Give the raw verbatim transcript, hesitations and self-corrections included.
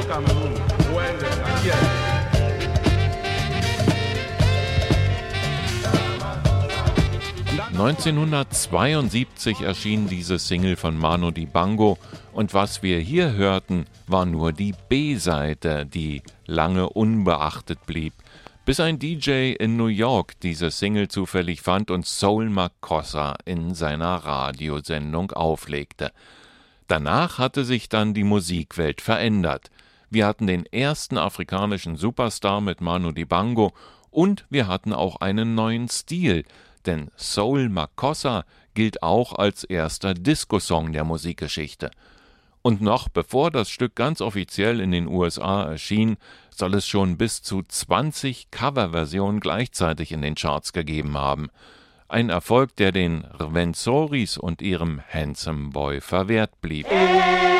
Cameroun, when the Nigeria. neunzehnhundertzweiundsiebzig erschien diese Single von Manu Dibango und was wir hier hörten, war nur die B-Seite, die lange unbeachtet blieb, bis ein D J in New York diese Single zufällig fand und Soul Makossa in seiner Radiosendung auflegte. Danach hatte sich dann die Musikwelt verändert. Wir hatten den ersten afrikanischen Superstar mit Manu Dibango und wir hatten auch einen neuen Stil, denn Soul Makossa gilt auch als erster Disco-Song der Musikgeschichte. Und noch bevor das Stück ganz offiziell in den U S A erschien, soll es schon bis zu zwanzig Coverversionen gleichzeitig in den Charts gegeben haben. Ein Erfolg, der den Rwenzoris und ihrem Handsome Boy verwehrt blieb.